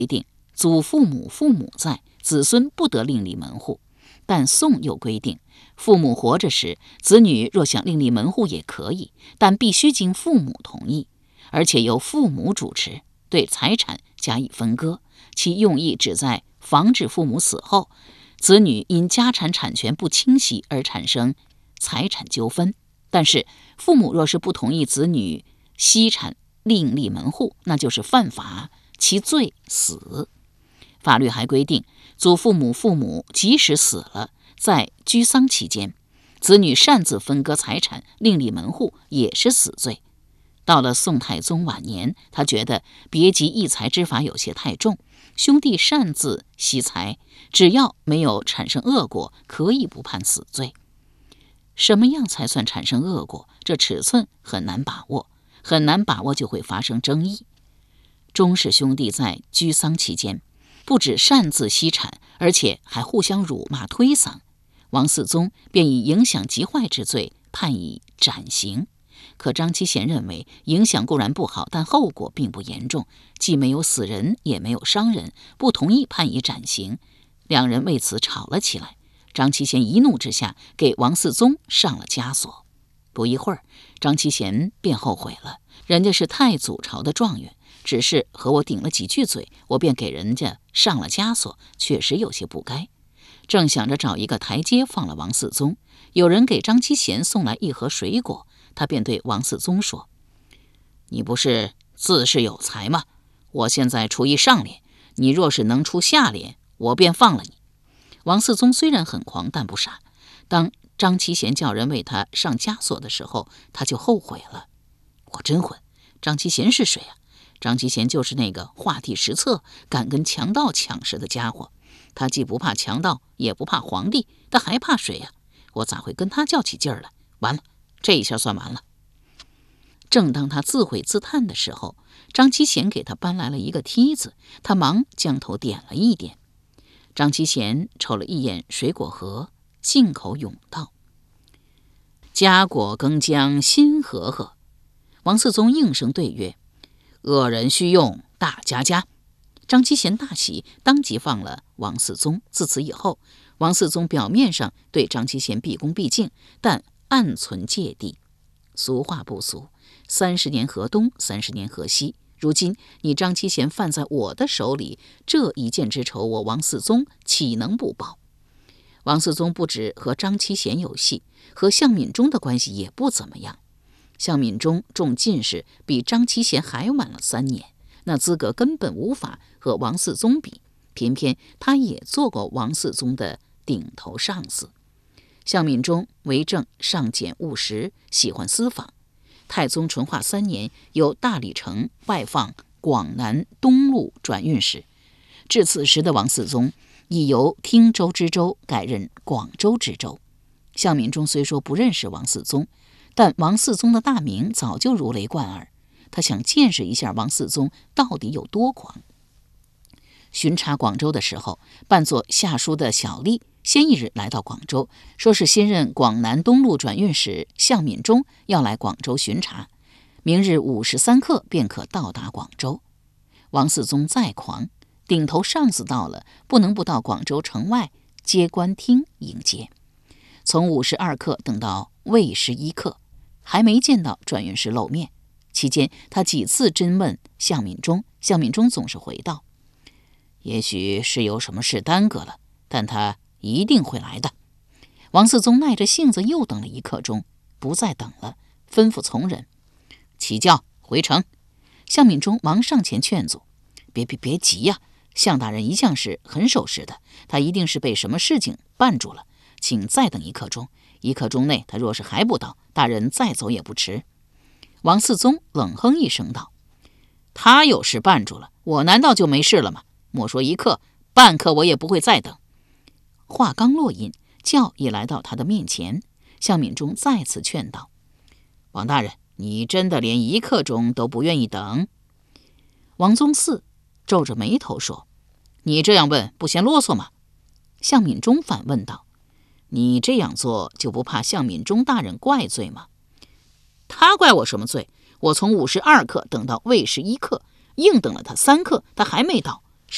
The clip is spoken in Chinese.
定，祖父母、父母在，子孙不得另立门户。但宋又规定，父母活着时，子女若想另立门户也可以，但必须经父母同意，而且由父母主持，对财产加以分割，其用意旨在防止父母死后，子女因家产产权不清晰而产生财产纠纷。但是父母若是不同意子女析产另立门户，那就是犯法，其罪死。法律还规定，祖父母、父母即使死了，在居丧期间，子女擅自分割财产另立门户也是死罪。到了宋太宗晚年，他觉得别急议财之法有些太重，兄弟擅自析财，只要没有产生恶果，可以不判死罪。什么样才算产生恶果？这尺寸很难把握，很难把握就会发生争议。钟氏兄弟在居丧期间，不止擅自析产，而且还互相辱骂推搡，王嗣宗便以影响极坏之罪判以斩刑。可张其贤认为，影响固然不好，但后果并不严重，既没有死人，也没有伤人，不同意判以斩刑。两人为此吵了起来。张其贤一怒之下，给王嗣宗上了枷锁。不一会儿，张其贤便后悔了，人家是太祖朝的状元，只是和我顶了几句嘴，我便给人家上了枷锁，确实有些不该。正想着找一个台阶放了王嗣宗，有人给张其贤送来一盒水果，他便对王嗣宗说：“你不是自是有才吗？我现在出一上联，你若是能出下联，我便放了你。”王嗣宗虽然很狂，但不傻。当张其贤叫人为他上枷锁的时候，他就后悔了。我真混，张其贤是谁啊？张其贤就是那个画地识册、敢跟强盗抢食的家伙。他既不怕强盗，也不怕皇帝，他还怕谁呀？我咋会跟他较起劲儿来？完了，这一下算完了。正当他自毁自叹的时候，张其贤给他搬来了一个梯子，他忙将头点了一点。张其贤瞅了一眼水果盒，信口咏道：“佳果更将新和合。”王嗣宗应声对曰：“恶人须用大家家。”张其贤大喜，当即放了王嗣宗。自此以后，王嗣宗表面上对张其贤毕恭毕敬，但暗存芥蒂。俗话不俗，30年河东，30年河西。如今你张其贤犯在我的手里，这一箭之仇，我王嗣宗岂能不报？王嗣宗不止和张其贤有隙，和向敏中的关系也不怎么样。向敏中中进士，比张其贤还晚了3年，那资格根本无法和王嗣宗比。偏偏他也做过王嗣宗的顶头上司。向敏中为政尚俭务实，喜欢私访。太宗淳化3年，由大理丞外放广南东路转运使。至此时的王嗣宗已由汀州知州改任广州知州。向敏中虽说不认识王嗣宗，但王嗣宗的大名早就如雷贯耳，他想见识一下王嗣宗到底有多狂。巡查广州的时候，扮作下书的小吏先一日来到广州，说是新任广南东路转运使向敏中要来广州巡查，明日午时3刻便可到达广州。王嗣宗再狂，顶头上司到了，不能不到广州城外接官厅迎接。从午时2刻等到未时1刻，还没见到转运使露面。期间他几次质问向敏中，向敏中总是回道：“也许是有什么事耽搁了，但他一定会来的。”王嗣宗耐着性子又等了1刻钟，不再等了，吩咐从人起轿回城。向敏中忙上前劝阻：“别急呀，向大人一向是很守时的，他一定是被什么事情绊住了，请再等1刻钟。1刻钟内他若是还不到，大人再走也不迟。”王嗣宗冷哼一声道：“他有事绊住了，我难道就没事了吗？莫说1刻，半刻我也不会再等。”话刚落音，轿已来到他的面前。向敏中再次劝道：“王大人，你真的连1刻钟都不愿意等？”王宗嗣皱着眉头说：“你这样问，不嫌啰嗦吗？”向敏中反问道：“你这样做就不怕向敏中大人怪罪吗？”“他怪我什么罪？我从午时2刻等到未时1刻，硬等了他3刻，他还没到。